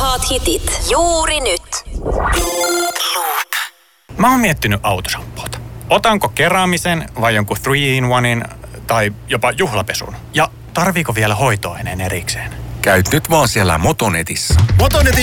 Parhaat hitit juuri nyt. Mä oon miettinyt autoshampoota. Otanko keräämisen vai jonkun 3-in-1 tai jopa juhlapesun? Ja tarviiko vielä hoitoaineen erikseen? Käyt nyt vaan siellä Motonetissä. Motonetin